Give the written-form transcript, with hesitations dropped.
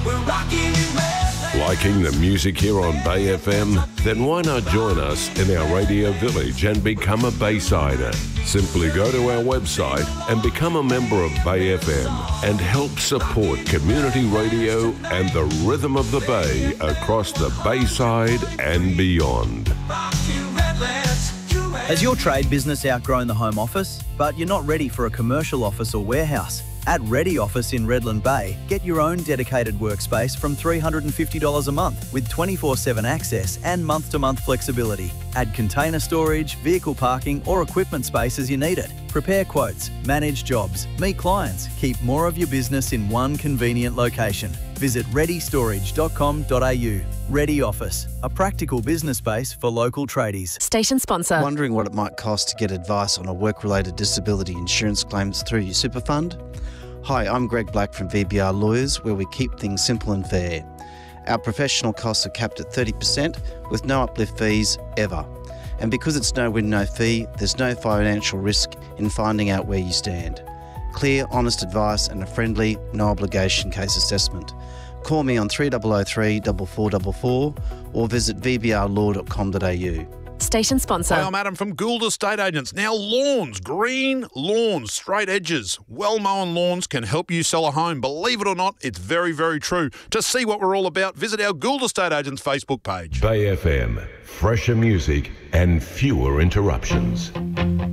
Liking the music here on Bay FM? Then why not join us in our radio village and become a Baysider? Simply go to our website and become a member of Bay FM and help support community radio and the rhythm of the Bay across the Bayside and beyond. Has your trade business outgrown the home office, but you're not ready for a commercial office or warehouse? At Ready Office in Redland Bay, get your own dedicated workspace from $350 a month with 24/7 access and month-to-month flexibility. Add container storage, vehicle parking or equipment space as you need it. Prepare quotes, manage jobs, meet clients, keep more of your business in one convenient location. Visit readystorage.com.au. Ready Office, a practical business space for local tradies. Station sponsor. Wondering what it might cost to get advice on a work-related disability insurance claims through your super fund? Hi, I'm Greg Black from VBR Lawyers, where we keep things simple and fair. Our professional costs are capped at 30% with no uplift fees ever. And because it's no win, no fee, there's no financial risk in finding out where you stand. Clear, honest advice and a friendly, no obligation case assessment. Call me on 3003 4444 or visit vbrlaw.com.au. Station sponsor. Hi, I'm Adam from Gould Estate Agents. Now lawns, green lawns, straight edges, well-mown lawns can help you sell a home. Believe it or not, it's very, very true. To see what we're all about, visit our Gould Estate Agents Facebook page. Bay FM, fresher music and fewer interruptions.